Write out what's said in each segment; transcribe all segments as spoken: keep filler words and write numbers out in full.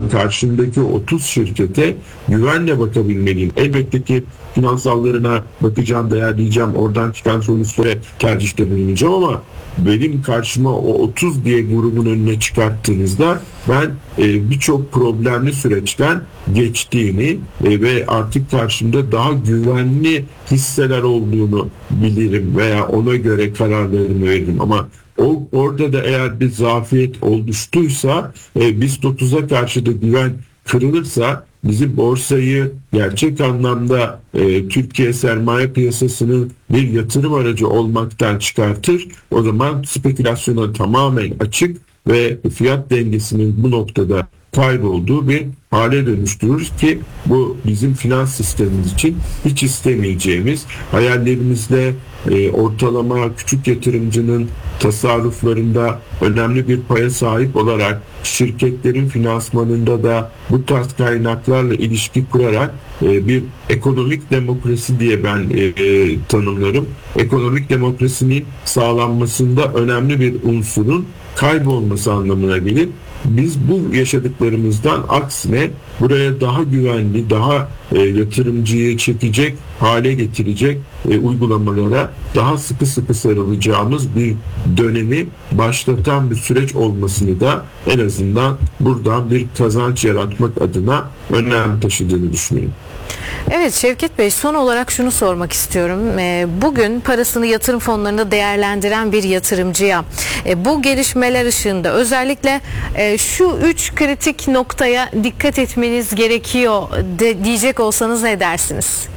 karşımdaki otuz şirkete güvenle bakabilmeliyim. Elbette ki finansallarına bakacağım, değerleyeceğim, oradan çıkan sonuçlara tercihte bulunacağım ama benim karşıma o otuz diye grubun önüne çıkarttığınızda ben e, birçok problemli süreçten geçtiğini e, ve artık karşımda daha güvenli hisseler olduğunu bilirim veya ona göre kararlarımı veririm. Ama o, orada da eğer bir zafiyet oluştuysa, e, BIST otuza karşı da güven kırılırsa bizi borsayı gerçek anlamda e, Türkiye sermaye piyasasının bir yatırım aracı olmaktan çıkartır. O zaman spekülasyona tamamen açık ve fiyat dengesinin bu noktada kaybolduğu bir hale dönüştürür ki bu bizim finans sistemimiz için hiç istemeyeceğimiz, hayallerimizde e, ortalama küçük yatırımcının tasarruflarında önemli bir paya sahip olarak şirketlerin finansmanında da bu tarz kaynaklarla ilişki kurarak e, bir ekonomik demokrasi diye ben e, e, tanımlarım. Ekonomik demokrasinin sağlanmasında önemli bir unsurun kaybolması anlamına gelir. Biz bu yaşadıklarımızdan aksine buraya daha güvenli, daha e, yatırımcıyı çekecek hale getirecek e, uygulamalara daha sıkı sıkı sarılacağımız bir dönemi başlatan bir süreç olmasını da en azından buradan bir kazanç yaratmak adına önem taşıdığını düşünüyorum. Evet Şevket Bey, son olarak şunu sormak istiyorum. Bugün parasını yatırım fonlarında değerlendiren bir yatırımcıya bu gelişmeler ışığında özellikle şu üç kritik noktaya dikkat etmeniz gerekiyor de, diyecek olsanız ne dersiniz?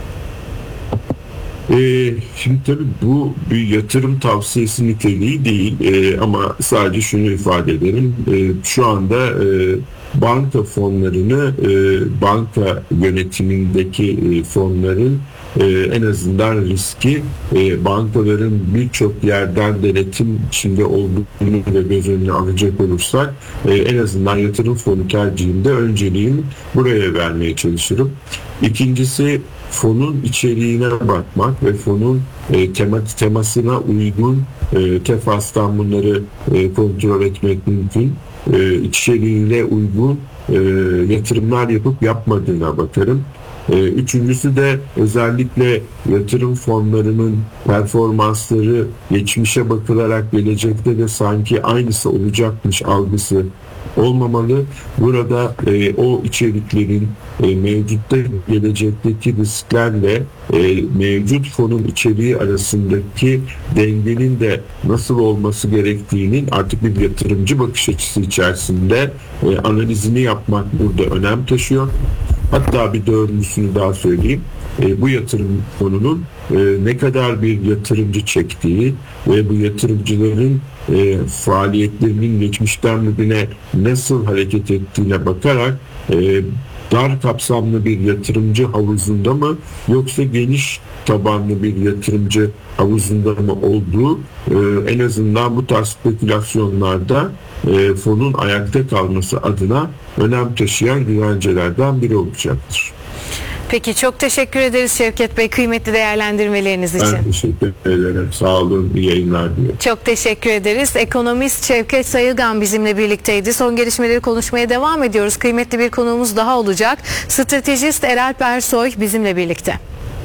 Ee, şimdi tabii bu bir yatırım tavsiyesi niteliği değil ee, ama sadece şunu ifade ederim. Ee, şu anda e, banka fonlarını, e, banka yönetimindeki e, fonların e, en azından riski e, bankaların birçok yerden denetim içinde olduğunu da göz önüne alacak olursak e, en azından yatırım fonu tercihinde önceliğimi buraya vermeye çalışırım. İkincisi, fonun içeriğine bakmak ve fonun e, tema, temasına uygun e, tefastan bunları e, kontrol etmek mümkün. E, içeriğine uygun e, yatırımlar yapıp yapmadığına bakarım. E, üçüncüsü de özellikle yatırım fonlarının performansları geçmişe bakılarak gelecekte de sanki aynısı olacakmış algısı olmamalı. Burada e, o içeriklerin e, mevcutta gelecekteki risklerle e, mevcut fonun içeriği arasındaki dengenin de nasıl olması gerektiğinin artık bir yatırımcı bakış açısı içerisinde e, analizini yapmak burada önem taşıyor. Hatta bir dördüncüsünü daha söyleyeyim. E, bu yatırım fonunun e, ne kadar bir yatırımcı çektiği ve bu yatırımcıların e, faaliyetlerinin geçmişten bugüne nasıl hareket ettiğine bakarak e, dar kapsamlı bir yatırımcı havuzunda mı yoksa geniş tabanlı bir yatırımcı havuzunda mı olduğu e, en azından bu tarz spekülasyonlarda e, fonun ayakta kalması adına önem taşıyan güvencelerden biri olacaktır. Peki, çok teşekkür ederiz Şevket Bey, kıymetli değerlendirmeleriniz için. Ben teşekkür ederim. Sağ olun. İyi yayınlar diliyorum. Çok teşekkür ederiz. Ekonomist Şevket Sayılgan bizimle birlikteydi. Son gelişmeleri konuşmaya devam ediyoruz. Kıymetli bir konuğumuz daha olacak. Stratejist Eralp Ersoy bizimle birlikte.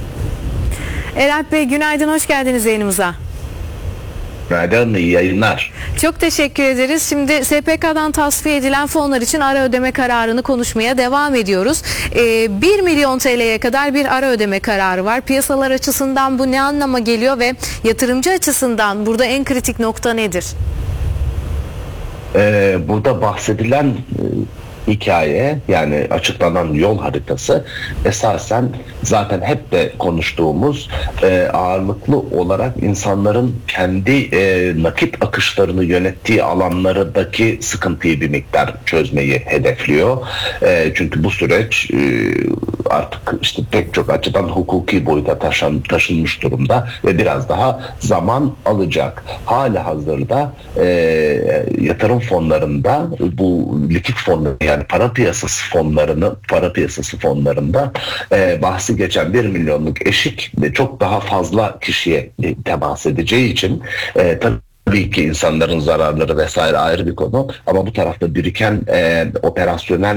Eralp Bey, günaydın, hoş geldiniz yayınımıza. Günaydın, iyi yayınlar. Çok teşekkür ederiz. Şimdi S P K'dan tasfiye edilen fonlar için ara ödeme kararını konuşmaya devam ediyoruz. Ee, bir milyon T L'ye kadar bir ara ödeme kararı var. Piyasalar açısından bu ne anlama geliyor ve yatırımcı açısından burada en kritik nokta nedir? Ee, burada bahsedilen e, hikaye, yani açıklanan yol haritası esasen zaten hep de konuştuğumuz e, ağırlıklı olarak insanların kendi e, nakit akışlarını yönettiği alanlardaki sıkıntıyı bir miktar çözmeyi hedefliyor. E, çünkü bu süreç e, artık işte pek çok açıdan hukuki boyuta taşın, taşınmış durumda ve biraz daha zaman alacak. Halihazırda e, yatırım fonlarında bu likit fonları, yani para piyasası fonlarını para piyasası fonlarında e, bahsi geçen bir milyonluk eşik çok daha fazla kişiye temas edeceği için e, tabii Tabii ki insanların zararları vesaire ayrı bir konu ama bu tarafta biriken e, operasyonel